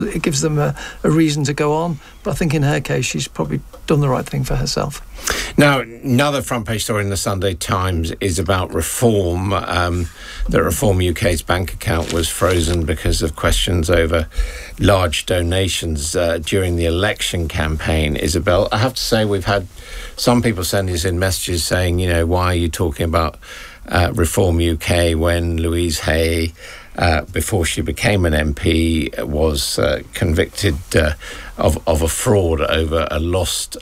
It gives them a reason to go on. But I think in her case, she's probably done the right thing for herself. Now, another front page story in the Sunday Times is about Reform. That Reform UK's bank account was frozen because of questions over large donations during the election campaign. Isabel, I have to say we've had some people sending us in messages saying, why are you talking about Reform UK when Louise Hay, before she became an MP, was convicted of a fraud over a lost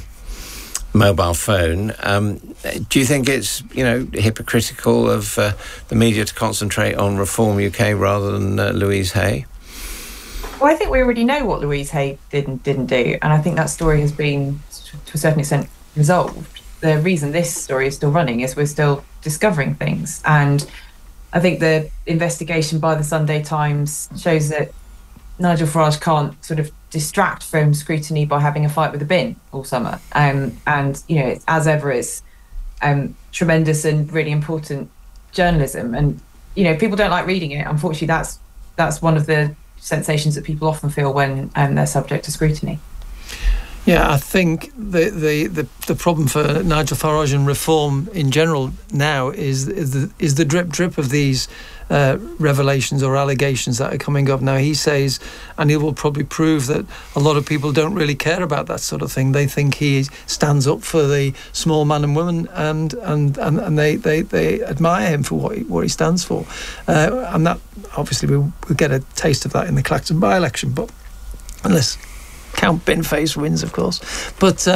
mobile phone. Do you think it's hypocritical of the media to concentrate on Reform UK rather than Louise Hay? Well, I think we already know what Louise Hay didn't do, and I think that story has been, to a certain extent, resolved. The reason this story is still running is we're still discovering things, and I think the investigation by the Sunday Times shows that Nigel Farage can't sort of distract from scrutiny by having a fight with a bin all summer. And it's, as ever, is tremendous and really important journalism. And people don't like reading it. Unfortunately, that's one of the sensations that people often feel when they're subject to scrutiny. Yeah, I think the problem for Nigel Farage and Reform in general now is the drip of these revelations or allegations that are coming up now. He says, and he will probably prove, that a lot of people don't really care about that sort of thing. They think he stands up for the small man and woman, and they admire him for what he stands for. And that obviously we'll get a taste of that in the Clacton by-election, but unless Count Binface wins, of course. But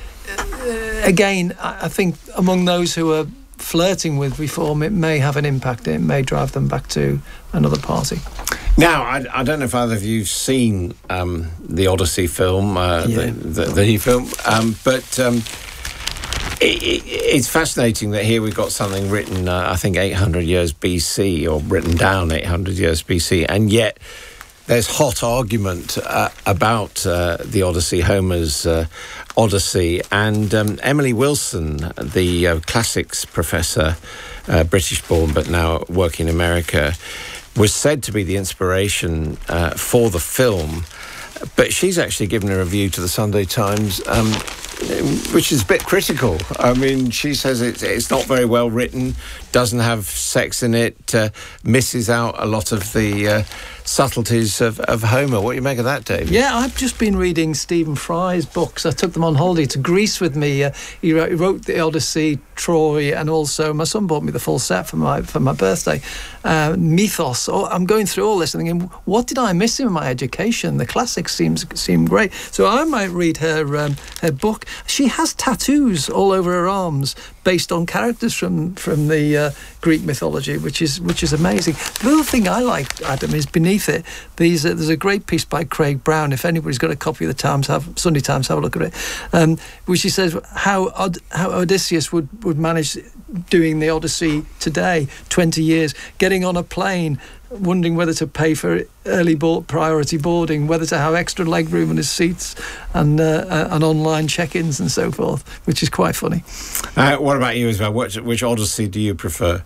again, I think among those who are flirting with Reform, it may have an impact. It may drive them back to another party. Now, I don't know if either of you've seen the Odyssey film, the new film, but it's fascinating that here we've got something written, I think, 800 years BC, or written down 800 years BC, and yet there's hot argument about the Odyssey, Homer's Odyssey, and Emily Wilson, the classics professor, British-born but now working in America, was said to be the inspiration for the film, but she's actually given a review to the Sunday Times, which is a bit critical. I mean, she says it's not very well written, doesn't have sex in it, misses out a lot of the subtleties of Homer. What do you make of that, David? Yeah, I've just been reading Stephen Fry's books. I took them on holiday to Greece with me. He wrote the Odyssey, Troy, and also my son bought me the full set for my birthday. Mythos. I'm going through all this and thinking, what did I miss in my education? The classics seem great. So I might read her book. She has tattoos all over her arms based on characters from the Greek mythology, which is amazing. The other thing I like, Adam, is beneath it, there's a great piece by Craig Brown. If anybody's got a copy of the Sunday Times, have a look at it, which he says how Odysseus would manage doing the Odyssey today, 20 years, getting on a plane, wondering whether to pay for early priority boarding, whether to have extra legroom in his seats, and online check-ins and so forth, which is quite funny. What about you as well? Which Odyssey do you prefer?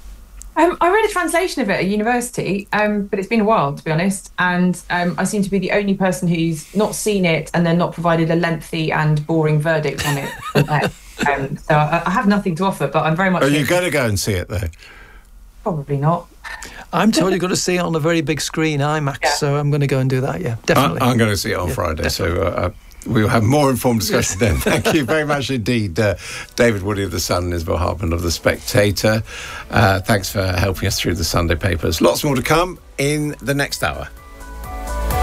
I read a translation of it at university, but it's been a while, to be honest, and I seem to be the only person who's not seen it and then not provided a lengthy and boring verdict on it. So I have nothing to offer, but I'm very much... Are you going to go and see it, though? Probably not. I'm told you've got to see it on a very big screen, IMAX, so I'm going to go and do that, yeah, definitely. I'm going to see it on Friday, definitely. So we'll have more informed discussion then. Thank you very much indeed, David Woody of The Sun and Isabel Hartman of The Spectator. Thanks for helping us through the Sunday papers. Lots more to come in the next hour.